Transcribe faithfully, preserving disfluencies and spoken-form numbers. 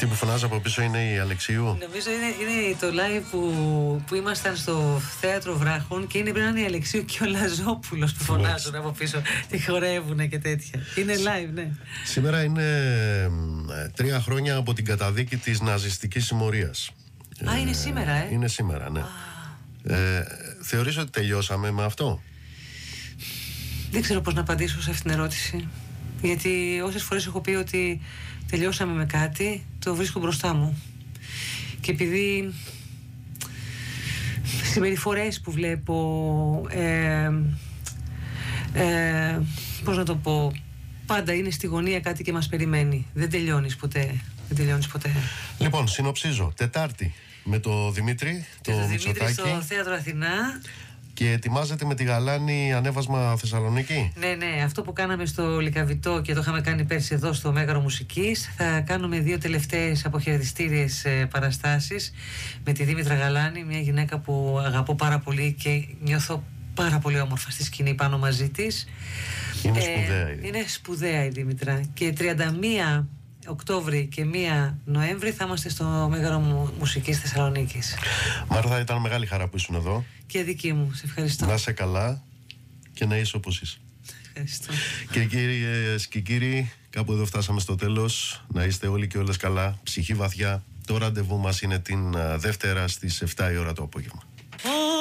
Αυτή που φωνάζει από πίσω είναι η Αλεξίου. Νομίζω είναι, είναι το live που, που ήμασταν στο Θέατρο Βράχων και είναι πρέπει να είναι η Αλεξίου και ο Λαζόπουλος που φωνάζουν από πίσω. Τη χορεύουν και τέτοια. Είναι live, ναι. Σήμερα είναι ε, τρία χρόνια από την καταδίκη της ναζιστικής συμμορίας. Α, ε, είναι σήμερα, ε. Είναι σήμερα, ναι. Ε, θεωρείς ότι τελειώσαμε με αυτό? Δεν ξέρω πώς να απαντήσω σε αυτήν την ερώτηση. Γιατί όσες φορές έχω πει ότι τελειώσαμε με κάτι, το βρίσκω μπροστά μου. Και επειδή συμπεριφορές που βλέπω, ε, ε, πώς να το πω, πάντα είναι στη γωνία κάτι και μας περιμένει. Δεν τελειώνεις ποτέ. Δεν τελειώνεις ποτέ. Λοιπόν, συνοψίζω. Τετάρτη με το Δημήτρη, το, το Μητσοτάκη. Δημήτρη στο Θέατρο Αθηνά. Και ετοιμάζεται με τη Γαλάνη ανέβασμα Θεσσαλονίκη. Ναι, ναι, αυτό που κάναμε στο Λυκαβητό και το είχαμε κάνει πέρσι εδώ στο Μέγαρο Μουσικής, θα κάνουμε δύο τελευταίες αποχαιρετιστήριες ε, παραστάσεις με τη Δήμητρα Γαλάνη, μια γυναίκα που αγαπώ πάρα πολύ και νιώθω πάρα πολύ όμορφα στη σκηνή πάνω μαζί της. Είναι ε, σπουδαία. Είναι σπουδαία η Δήμητρα. Και τριάντα μία Οκτώβρη και μία Νοέμβρη θα είμαστε στο Μέγαρο Μουσικής Θεσσαλονίκης. Μάρθα, ήταν μεγάλη χαρά που ήσουν εδώ. Και δική μου, σε ευχαριστώ. Να είσαι καλά και να είσαι όπως είσαι. Ευχαριστώ. Και κυρίες και κύριοι, κάπου εδώ φτάσαμε στο τέλος. Να είστε όλοι και όλες καλά, ψυχή βαθιά. Το ραντεβού μας είναι την Δευτέρα στις εφτά η ώρα το απόγευμα.